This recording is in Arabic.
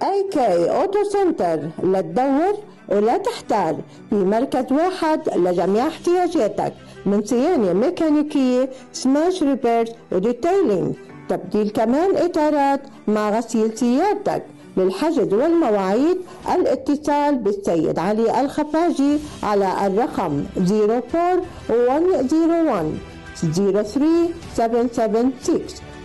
AK أوتو سنتر، لا تدور ولا تحتار، في مركز واحد لجميع احتياجاتك من صيانة ميكانيكية، سماش ريبيرز وديتيلينج، تبديل كمان إطارات مع غسيل سيارتك. للحجز والمواعيد الاتصال بالسيد علي الخفاجي على الرقم 04 101 03776